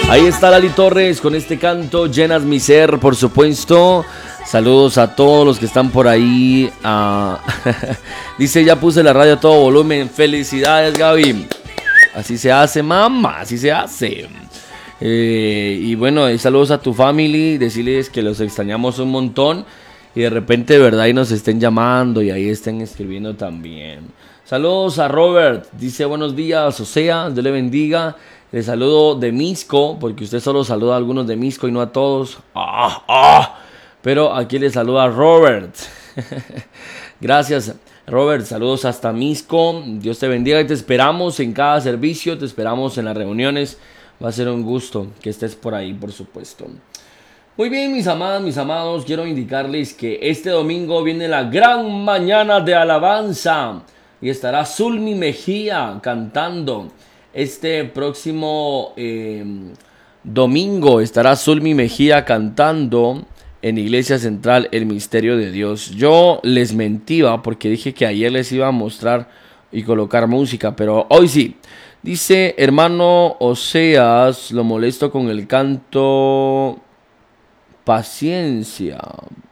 Ahí está Lali Torres con este canto, Llenas mi ser, por supuesto. Saludos a todos los que están por ahí. Dice, ya puse la radio a todo volumen. Felicidades, Gaby. Así se hace, mamá, así se hace. Y bueno, saludos a tu family. Decirles que los extrañamos un montón. Y de repente, de verdad, ahí nos estén llamando y ahí estén escribiendo también. Saludos a Robert. Dice, buenos días, o sea, Dios le bendiga. Le saludo de Misco, porque usted solo saluda a algunos de Misco y no a todos. Pero aquí le saluda a Robert. Gracias, Robert. Saludos hasta Misco. Dios te bendiga y te esperamos en cada servicio. Te esperamos en las reuniones. Va a ser un gusto que estés por ahí, por supuesto. Muy bien, mis amadas, mis amados. Quiero indicarles que este domingo viene la gran mañana de alabanza. Y estará Zulmi Mejía cantando. Este próximo domingo estará Zulmi Mejía cantando en Iglesia Central El Misterio de Dios. Yo les mentía porque dije que ayer les iba a mostrar y colocar música, pero hoy sí. Dice, hermano Oseas, lo molesto con el canto Paciencia.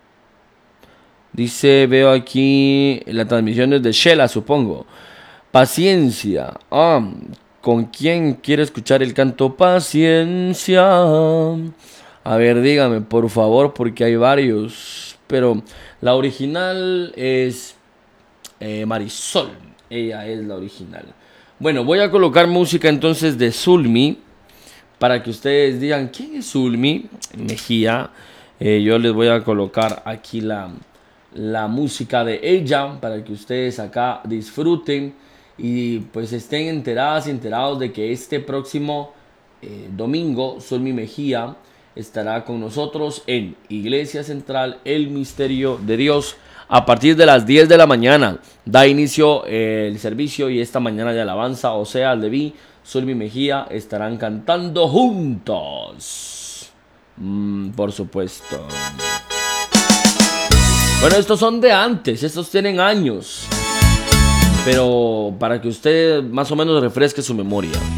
Dice, veo aquí la transmisión desde Shela, supongo. Paciencia. ¿Con quién quiere escuchar el canto Paciencia? A ver, dígame, por favor, porque hay varios. Pero la original es Marisol. Ella es la original. Bueno, voy a colocar música entonces de Zulmi. Para que ustedes digan, ¿quién es Zulmi Mejía? Yo les voy a colocar aquí la música de ella. Para que ustedes acá disfruten. Y pues estén enteradas y enterados de que este próximo domingo Zulmi Mejía estará con nosotros en Iglesia Central El Misterio de Dios a partir de las 10 de la mañana. Da inicio el servicio y esta mañana de alabanza, o sea, Leví, Zulmi Mejía estarán cantando juntos. Por supuesto. Bueno, estos son de antes, estos tienen años. Pero para que usted más o menos refresque su memoria.